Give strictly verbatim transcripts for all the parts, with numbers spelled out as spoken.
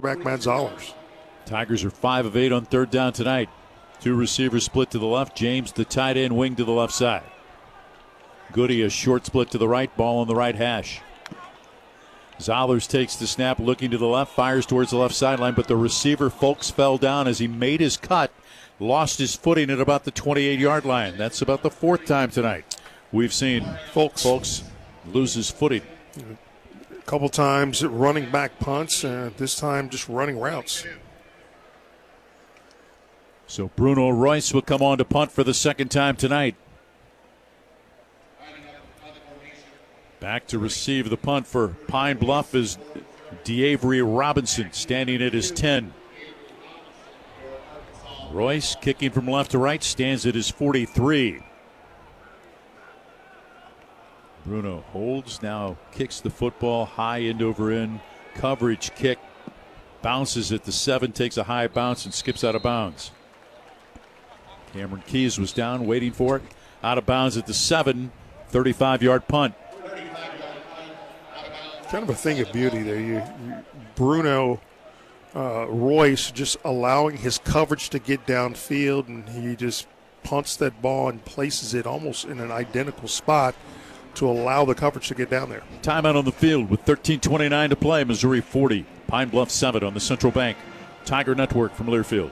quarterback Matt Zollers. Tigers are five of eight on third down tonight. Two receivers split to the left. James, the tight end, wing to the left side. Goody, a short split to the right. Ball on the right hash. Zollers takes the snap, looking to the left, fires towards the left sideline, but the receiver, Folks, fell down as he made his cut, lost his footing at about the twenty-eight-yard line. That's about the fourth time tonight we've seen Folks, Folks lose his footing. A couple times running back punts, uh, this time just running routes. So Bruno Royce will come on to punt for the second time tonight. Back to receive the punt for Pine Bluff is DeAvery Robinson, standing at his ten. Royce kicking from left to right, stands at his forty-three. Bruno holds, now kicks the football high end over end. Coverage kick, bounces at the seven, takes a high bounce and skips out of bounds. Cameron Keys was down, waiting for it. Out of bounds at the seven, thirty-five-yard punt. Kind of a thing of beauty there. You, you Bruno uh, Royce just allowing his coverage to get downfield, and he just punts that ball and places it almost in an identical spot to allow the coverage to get down there. Timeout on the field with thirteen twenty-nine to play. Missouri forty, Pine Bluff seven on the Central Bank Tiger Network from Learfield.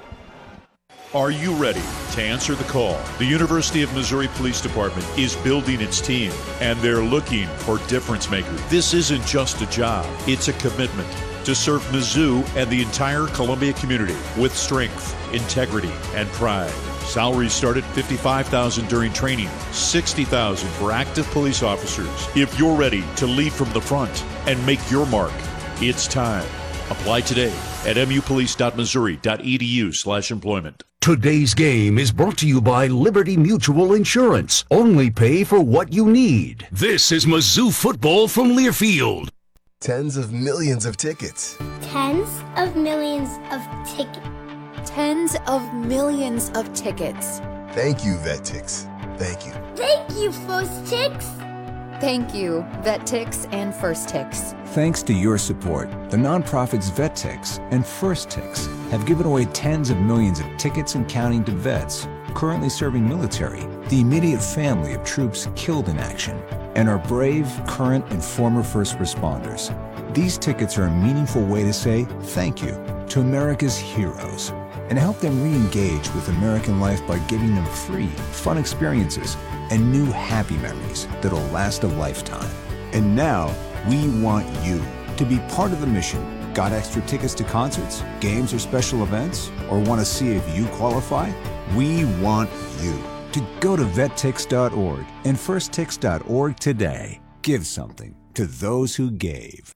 Are you ready to answer the call? The University of Missouri Police Department is building its team, and they're looking for difference makers. This isn't just a job, it's a commitment to serve Mizzou and the entire Columbia community with strength, integrity, and pride. Salaries start at fifty-five thousand dollars during training, sixty thousand dollars for active police officers. If you're ready to lead from the front and make your mark, it's time. Apply today at mupolice.missouri.edu slash employment. Today's game is brought to you by Liberty Mutual Insurance. Only pay for what you need. This is Mizzou football from Learfield. Tens of millions of tickets. Tens of millions of tickets. Tens of millions of tickets. Thank you, VetTix. Thank you. Thank you, First Tix. Thank you, VetTix and First Tix. Thanks to your support, the nonprofits VetTix and First Tix have given away tens of millions of tickets and counting to vets currently serving military, the immediate family of troops killed in action, and our brave, current, and former first responders. These tickets are a meaningful way to say thank you to America's heroes and help them re-engage with American life by giving them free, fun experiences and new happy memories that'll last a lifetime. And now, we want you to be part of the mission. Got extra tickets to concerts, games, or special events? Or want to see if you qualify? We want you to go to vettix dot org and first tix dot org today. Give something to those who gave.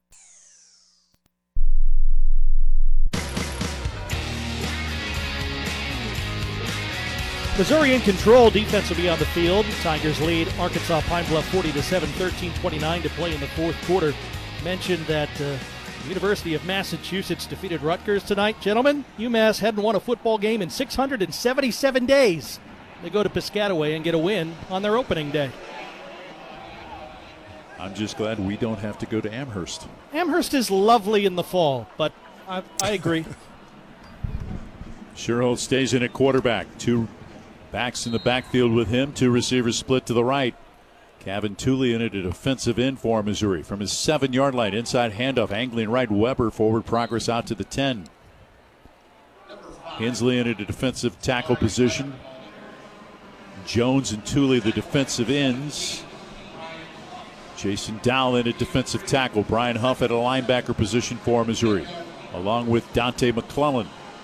Missouri in control. Defense will be on the field. Tigers lead Arkansas Pine Bluff forty to seven, thirteen twenty-nine to play in the fourth quarter. Mentioned that uh, University of Massachusetts defeated Rutgers tonight. Gentlemen, UMass hadn't won a football game in six hundred seventy-seven days. They go to Piscataway and get a win on their opening day. I'm just glad we don't have to go to Amherst. Amherst is lovely in the fall, but I, I agree. Sherholt stays in at quarterback. Two backs in the backfield with him. Two receivers split to the right. Kevin Tooley in at a defensive end for Missouri. From his seven-yard line, inside handoff, angling right. Weber forward progress out to the ten. Hensley in at a defensive tackle position. Jones and Tooley the defensive ends. Jason Dowell in at defensive tackle. Brian Huff at a linebacker position for Missouri, along with Dante McClellan.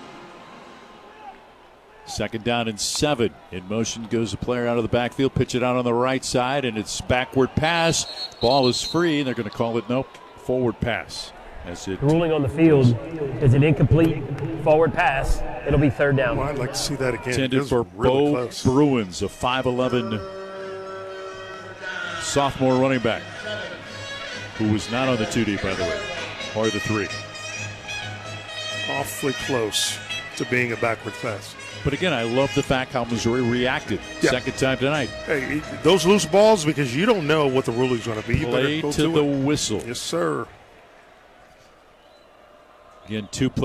Second down and seven. In motion goes a player out of the backfield. Pitch it out on the right side, and it's backward pass. Ball is free, and they're going to call it nope, forward pass. As it ruling on the field is an incomplete forward pass. It'll be third down. Well, I'd like to see that again. Intended for really Bo close. Bruins, a five eleven sophomore running back, who was not on the two deep, by the way, or the three. Awfully close to being a backward pass. But again, I love the fact how Missouri reacted. Yeah. Second time tonight. Hey, those loose balls, because you don't know what the ruling's going to be. You Play better go to to the it. whistle. Yes, sir. Again, two